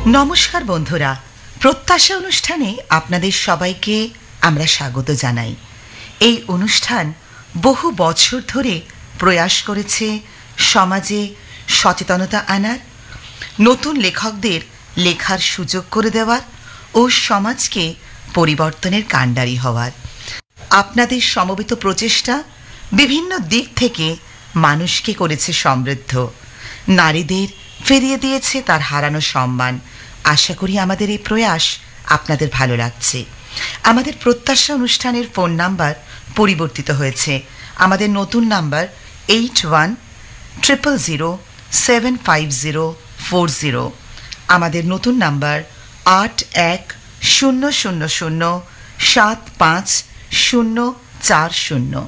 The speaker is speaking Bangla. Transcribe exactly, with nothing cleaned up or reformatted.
নমস্কার বন্ধুরা, প্রত্যাশা অনুষ্ঠানে আপনাদের সবাইকে আমরা স্বাগত জানাই। এই অনুষ্ঠান বহু বছর ধরে প্রয়াস করেছে সমাজে সচেতনতা আনার, নতুন লেখকদের লেখার সুযোগ করে দেওয়ার ও সমাজকে পরিবর্তনের কাণ্ডারি হওয়ার। আপনাদের সমবেত প্রচেষ্টা বিভিন্ন দিক থেকে মানুষকে করেছে সমৃদ্ধ, নারীদের ফিরিয়ে দিয়েছে তার হারানো সম্মান। আশা করি আমাদের এই প্রয়াস আপনাদের ভালো লাগছে। আমাদের প্রত্যাশা অনুষ্ঠানের ফোন নাম্বার পরিবর্তিত হয়েছে। আমাদের নতুন number eight one triple zero seven five zero four zero. আমাদের নতুন নাম্বার আট এক শূন্য শূন্য শূন্য সাত পাঁচ শূন্য চার শূন্য।